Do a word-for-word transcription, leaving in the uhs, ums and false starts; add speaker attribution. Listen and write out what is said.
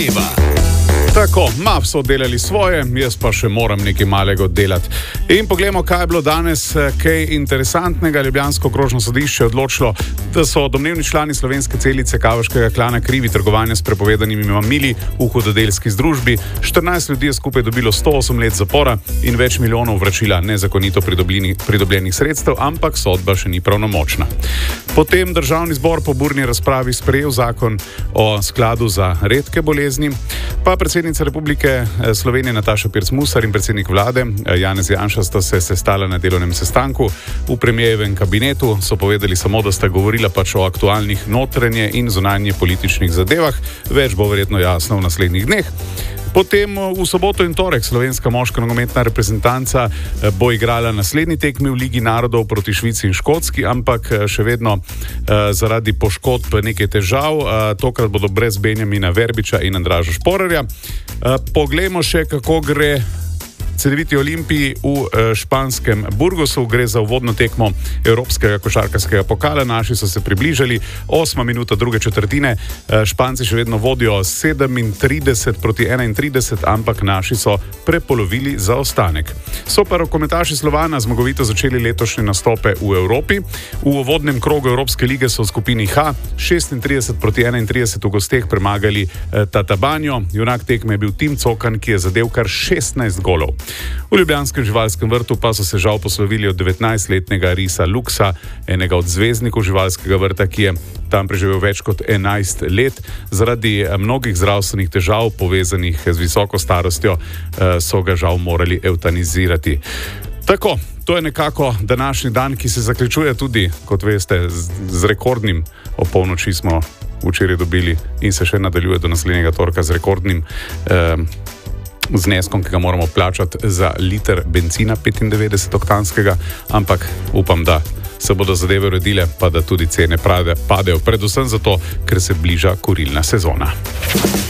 Speaker 1: Tako, map so delali svoje, jaz pa še moram nekaj malega oddelati. In poglejmo, kaj je bilo danes, kaj interesantnega. Ljubljansko okrožno sodišče je odločilo, da so domnevni člani slovenske celice kavkaškega klana krivi trgovanja s prepovedanimi mamili v hudodelski združbi. štirinajst ljudi je skupaj dobilo sto osem let zapora in več milijonov vračila nezakonito pridobljenih sredstev, ampak sodba še ni pravnomočna. Potem državni zbor po burni razpravi sprejel zakon o skladu za redke bolezni, pa predsednica Republike Slovenije Nataša Pirc Musar in predsednik vlade Janez Janša sta se sestala na delovnem sestanku. V premierjevem kabinetu so povedali samo, da sta govorila pač o aktualnih notranje in zunanje političnih zadevah. Več bo verjetno jasno v naslednjih dneh. Potem v soboto in torek slovenska moška nogometna reprezentanca bo igrala naslednji tekmi v Ligi narodov proti Švici in Škotski, ampak še vedno eh, zaradi poškodb nekaj težav. Eh, tokrat bodo brez Benjamina Verbiča in Andraža Šporarja. Eh, poglejmo še, kako gre Cedeviti Olimpiji v španskem Burgosu. Gre za uvodno tekmo Evropskega košarkarskega pokala. Naši so se približali. Osma minuta druge četrtine. Španci še vedno vodijo sedemintrideset proti enaintrideset, ampak naši so prepolovili zaostanek. So pa rokometaši Slovana zmagovito začeli letošnje nastope v Evropi. V uvodnem krogu Evropske lige so v skupini H šestintrideset proti enaintrideset v gosteh premagali Tatabanjo. Junak tekme je bil Tim Cokan, ki je zadel kar šestnajst golov. V ljubljanskem živalskem vrtu pa so se žal poslovili od devetnajstletnega Risa Luksa, enega od zvezdnikov živalskega vrta, ki je tam preživel več kot enajst let. Zaradi mnogih zdravstvenih težav povezanih z visoko starostjo so ga žal morali evtanizirati. Tako, to je nekako današnji dan, ki se zaključuje tudi, kot veste, z, z rekordnim, o polnoči smo včeraj dobili in se še nadaljuje do naslednjega torka z rekordnim eh, zneskom, ki ga moramo plačati za liter bencina petindevetdeset oktanskega, ampak upam, da se bodo zadeve uredile, pa da tudi cene padejo, predvsem zato, ker se bliža kurilna sezona.